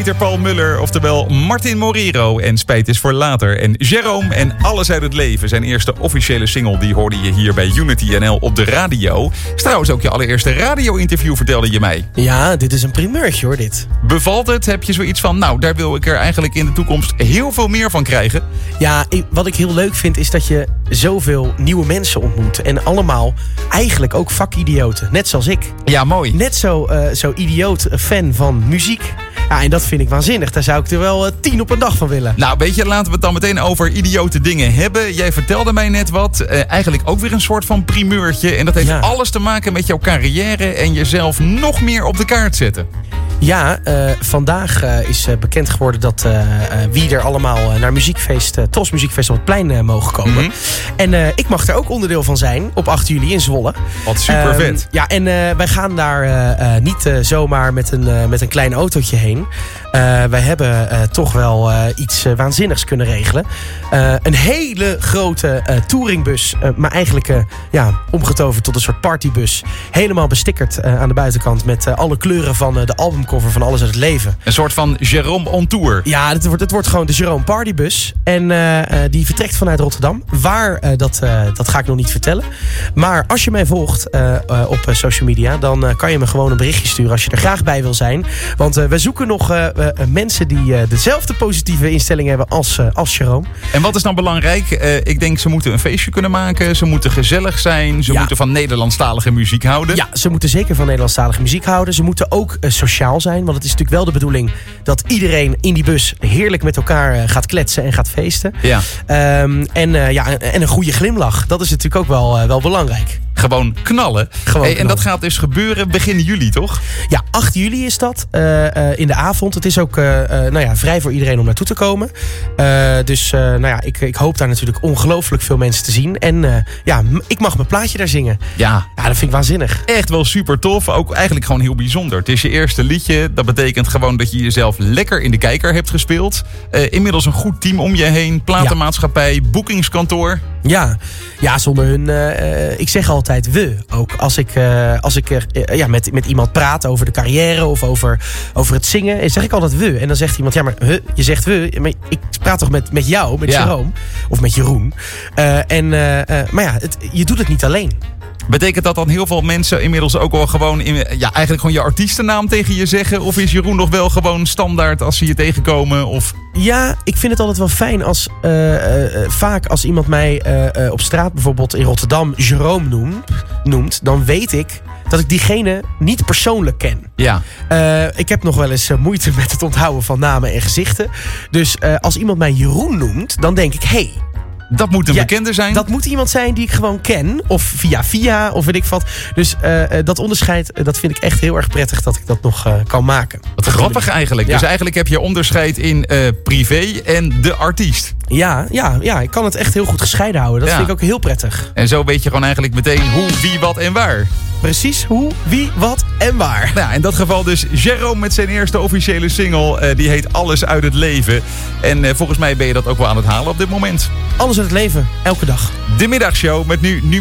Pieter Paul Muller, oftewel Martin Moreiro en Spijt is voor later. En Jérôme en Alles uit het leven. Zijn eerste officiële single, die hoorde je hier bij Unity NL op de radio. Is trouwens ook je allereerste radio-interview, vertelde je mij. Ja, dit is een primeurtje hoor, dit. Bevalt het? Heb je zoiets van, nou, daar wil ik er eigenlijk in de toekomst heel veel meer van krijgen? Ja, wat ik heel leuk vind is dat je zoveel nieuwe mensen ontmoet. En allemaal eigenlijk ook vakidioten. Net zoals ik. Ja, mooi. Net zo idioot fan van muziek. Ja, en dat vind ik waanzinnig. Daar zou ik er wel 10 op een dag van willen. Nou, weet je, laten we het dan meteen over idiote dingen hebben. Jij vertelde mij net wat. Eigenlijk ook weer een soort van primeurtje. En dat heeft alles te maken met jouw carrière en jezelf nog meer op de kaart zetten. Ja, vandaag is bekend geworden dat wie er allemaal naar muziekfeest, Tros Muziekfeest op het plein mogen komen. Mm-hmm. En ik mag er ook onderdeel van zijn op 8 juli in Zwolle. Wat super vet. Ja, en wij gaan daar niet zomaar met een klein autootje heen. Wij hebben toch wel iets waanzinnigs kunnen regelen. Een hele grote touringbus, maar eigenlijk omgetoverd tot een soort partybus. Helemaal bestickerd aan de buitenkant met alle kleuren van de albumcover van Alles uit het leven. Een soort van Jérôme on tour. Ja, het wordt gewoon de Jérôme partybus. En die vertrekt vanuit Rotterdam. Waar, dat ga ik nog niet vertellen. Maar als je mij volgt op social media, dan kan je me gewoon een berichtje sturen als je er graag bij wil zijn. Want we zoeken nog mensen die dezelfde positieve instelling hebben als Jérôme. En wat is dan belangrijk? Ik denk, ze moeten een feestje kunnen maken. Ze moeten gezellig zijn. Ze moeten van Nederlandstalige muziek houden. Ja, ze moeten zeker van Nederlandstalige muziek houden. Ze moeten ook sociaal zijn. Want het is natuurlijk wel de bedoeling dat iedereen in die bus heerlijk met elkaar gaat kletsen en gaat feesten. Ja. En een goede glimlach. Dat is natuurlijk ook wel belangrijk. Gewoon knallen. En dat gaat dus gebeuren begin juli, toch? Ja, 8 juli is dat. In de avond. Het is ook vrij voor iedereen om naartoe te komen. Ik hoop daar natuurlijk ongelooflijk veel mensen te zien. En ik mag mijn plaatje daar zingen. Ja, dat vind ik waanzinnig. Echt wel super tof. Ook eigenlijk gewoon heel bijzonder. Het is je eerste liedje. Dat betekent gewoon dat je jezelf lekker in de kijker hebt gespeeld. Inmiddels een goed team om je heen. Platenmaatschappij, boekingskantoor. Ja, zonder hun... ik zeg altijd we. Ook als ik met iemand praat over de carrière of over het zingen, zeg ik altijd we. En dan zegt iemand, je zegt we, maar ik praat toch met jou, met Jérôme of met Jeroen. Je doet het niet alleen. Betekent dat dan heel veel mensen inmiddels ook wel gewoon eigenlijk gewoon je artiestennaam tegen je zeggen? Of is Jeroen nog wel gewoon standaard als ze je tegenkomen? Of... Ja, ik vind het altijd wel fijn als vaak als iemand mij op straat bijvoorbeeld in Rotterdam Jérôme noemt, dan weet ik dat ik diegene niet persoonlijk ken. Ja. Ik heb nog wel eens moeite met het onthouden van namen en gezichten. Dus als iemand mij Jeroen noemt, dan denk ik, dat moet een bekende zijn. Dat moet iemand zijn die ik gewoon ken. Of via, of weet ik wat. Dus dat onderscheid, dat vind ik echt heel erg prettig dat ik dat nog kan maken. Wat grappig eigenlijk. Ja. Dus eigenlijk heb je onderscheid in privé en de artiest. Ja, ik kan het echt heel goed gescheiden houden. Dat vind ik ook heel prettig. En zo weet je gewoon eigenlijk meteen hoe, wie, wat en waar. Precies, hoe, wie, wat en waar. Nou, in dat geval dus Jérôme met zijn eerste officiële single. Die heet Alles uit het leven. En volgens mij ben je dat ook wel aan het halen op dit moment. Alles uit het leven, elke dag. De middagshow met nu